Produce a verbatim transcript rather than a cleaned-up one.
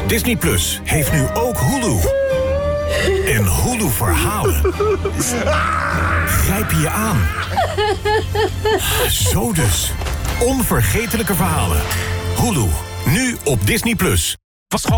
Disney Plus heeft nu ook Hulu. En Hulu verhalen grijpen je aan. Zo dus. Onvergetelijke verhalen. Hulu, nu op Disney Plus.